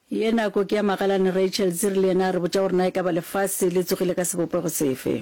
Yena go ke ya Magalane Rachel Zirle na re botsa gore na e ka ba lefase le tsogile ka sebopego sefe.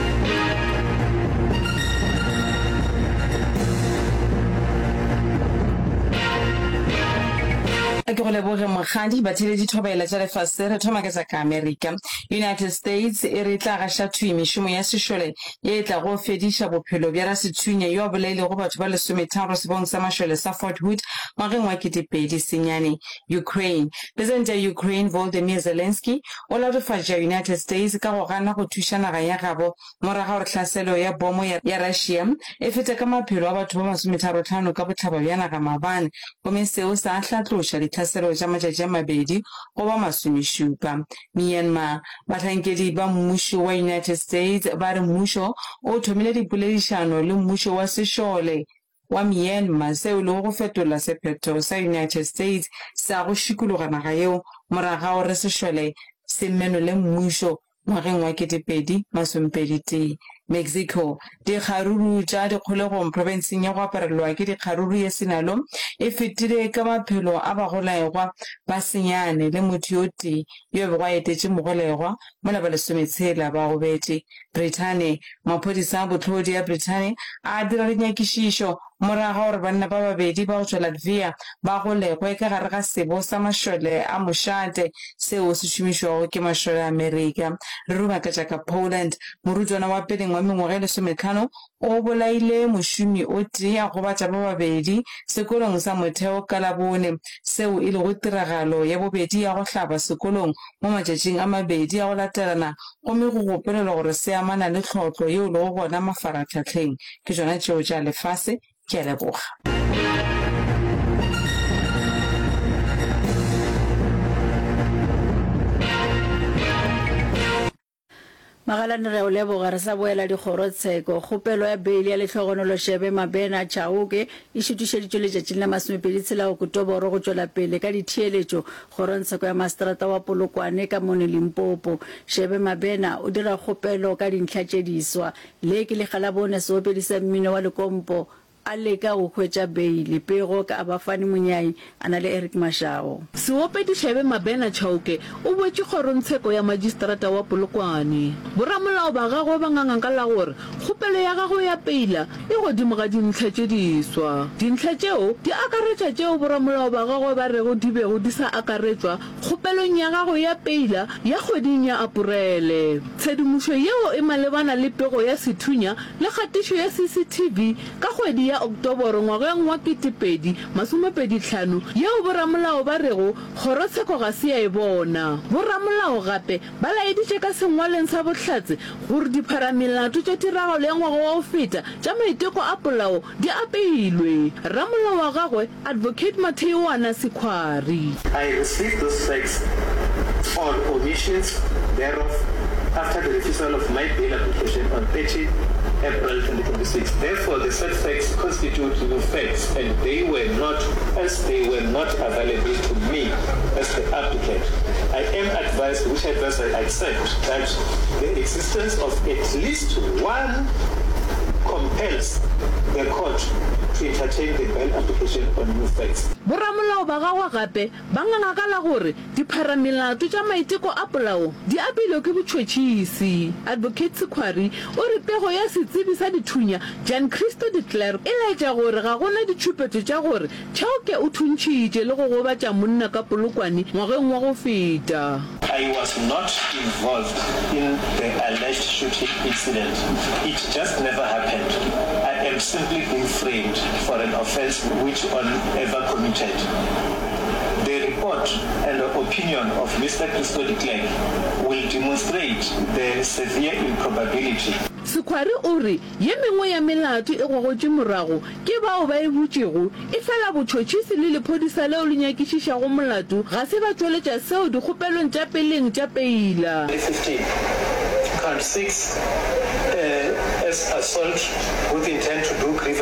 Ke go leboge mogadi ba tshele dithobaela tsa lefase re thoma ka ka America. United States e re tla ga shathu mishumo ya sešole e tla go fedisha bophelo bja rasethunya yo bolaile go batho ba 13 sebong sa mashole sa Fort Hood ngwageng wa 2020 senyane. Ukraine President Ukraine Volodymyr Zelensky o laofatša United States ka go gana go thuša naga ya gabo morago gore tlhaselo ya bomo ya Russia e feta ka maphelo a batho ba 35 ka botlhaba bja naga mabane gomme seo sa hlatlosha tlhaselo ja matšatši a mabedi go ba 17. Myanmar batlhankedi ba mmušo wa United States ba re mmušo o thomile dipoledišano le mmušo wa sešole wa Myanmar seo le go fetola sephetho sa United States sa go šikologa naga yeo morago gore sešole se menole mmušo ngwageng wa 2021. Mexico dikgaruru tša dikgolegong provinseng ya go aparelwa ke dikgaruru ya Sinaloa e fetile ka maphelo a bagolegwa ba senyane le motho yo tee yo be go etetše mogolegwa mola ba 16 ba gobetše. Britain maphodisa a botlhodi ya Britain a dira dinyakišišo morago gore banna ba babedi ba go tšwa Latvia ba golegwe ka gare ga sebo sa mašole a mošate seo se šomišwago ke mašole a Amerika. Re ruma ka tša ka Poland morutwana wa peleng wa mengwaga 15 o bolaile mošomi o tee a gobatša ba babedi sekolong sa motheo ka Labone seo e le go tiragalo ya bobedi ya go hlaba sekolong mo matšatšing a mabedi a go latelana gomme go gopelelwa gore se amana le tlhotlo yeo le go gona mafaratlhatlheng ke tšona tšeo tša lefase. Ke a leboga. Magalane re o leboga re sa boela dikgorotsheko kgopelo ya beili ya letlhogonolo Shebe Mabena Chauke e šutišeditšwe letšatšing la 26 Oktoboro go tšwela pele ka ditheeletšo kgorotsheko ya maseterata wa Polokwane ka mone Limpopo. Shebe Mabena o dira kgopelo ka dintlha tše diswa le ke legalabone seopedisa mmino wa lekompo a leka go hwetša beili pego ka abafani monyai a na le Eric Mashago. Seopedi Shebe Mabena Chauke o boetše kgorotsheko ya magistrata wa Polokwane. Boramolao ba gagwe ba ngangaka la gore kgopelo ya gagwe ya peila e godimo ga dintlha tše diswa. Dintlha tšeo di akaretša tšeo boramolao ba gagwe ba rego di bego di sa akaretšwa kgopelong ya gagwe ya peila ya kgweding ya Aporele. Tshedimošo yeo e malebana le pego ya sethunya le kgatišo ya CCTV ka kgwedi ya Oktoboro ngwageng wa 2025 yeo boramolao ba rego kgorotsheko ga se ya e bona. Boramolao gape ba laeditše ka sengwaleng sa bohlatse gore dipharamelato tša tiragalo ya ngwaga wa go feta tša maiteko a polao di apeilwe. Ramolao wa gagwe Advocate Mateiwana Sekhwari. I received those facts or omissions thereof after the refusal of my bail application on 30 April 2026. Therefore, the said facts constitute new facts, and they were not available to me as the applicant. I am advised, which advice I accept, that the existence of at least one compels the court to entertain the bail application on new facts. Boramolao ba gagwe gape ba ngangaka la gore dipharamelato tša maiteko a polao di apilwe ke botšhotšhisi. Advocate Sekhwari o re pego ya setsebi sa dithunya Jan Christo de Klerk e laetša gore ga gona ditšhupetšo tša gore Chauke o thuntšitše le go gobatša monna ka Polokwane ngwageng wa go feta. I was not involved in the alleged shooting incident. It just never happened. I am simply being framed for an offense which one ever committed. The report and the opinion of Mr. Christo de Klerk will demonstrate the severe improbability. Sekhwari o re ye mengwe ya melato e gogotše morago ke bao ba e botšego e fela botšhotšhisi le lephodisa leo le nyakišišago molato ga se ba tšweletša seo dikgopelong tša peleng tša peila. 15 count 6 as assault with intent to do grievance